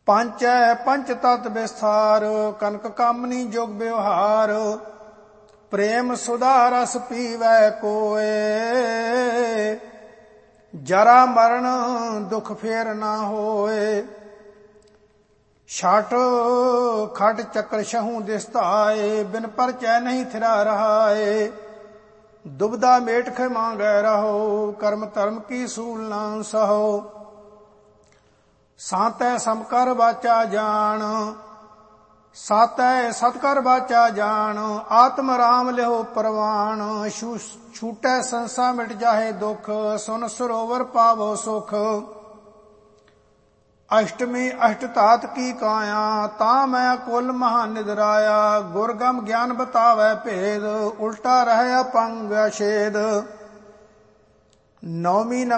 ਪਾਂਚੈ ਪੰਚ ਤਤ ਵਿਸਥਾਰ, ਕਨਕ ਕਾਮਨੀ ਜੁਗ ਵਿਵਹਾਰ। ਪ੍ਰੇਮ ਸੁਧਾ ਰਸ ਪੀਵੈ ਕੋਏ, ਜਰਾ ਮਰਨ ਦੁਖ ਫੇਰ ਨਾ ਹੋਏ। ਛਟ ਖਟ ਚੱਕਰ ਛਹੂ ਦਿਸਤਾਏ, ਬਿਨ ਪਰਚੈ ਨਹੀਂ ਥਿਰਾ ਰਹਾਏ। ਦੁਬਦਾ ਮੇਟ ਖ ਮੰਗੈ ਰਹੋ, ਕਰਮ ਧਰਮ ਕੀ ਸੂਲ ਨਾ ਸਹੋ। ਸਾਤੈ ਸਮਕਰ ਵਾਚਾ ਜਾਣ, ਸਾਤੈ ਸਤਕਰ ਵਾਚਾ ਜਾਣ। ਆਤਮ ਰਾਮ ਲਿਓ ਪ੍ਰਵਾਨ, ਛੂਟੈ ਸੰਸਾ ਮਿਟ ਜਾਹੇ ਦੁਖ। ਸੁਨ ਸਰੋਵਰ ਪਾਵੋ ਸੁਖ। ਅਸ਼ਟਮੀ ਅਸ਼ਟ ਧਾਤ ਕੀ ਕਾਇਆ, ਤਾਂ ਮੈਂ ਕੁਲ ਮਹਾ ਨਿਦਰਾਇਆ। ਗੁਰਗਮ ਗਿਆਨ ਬਤਾਵੈ ਭੇਦ, ਉਲਟਾ ਰਹਿ ਅਪੰਗ ਛੇਦ। ਨੌਵੀਂ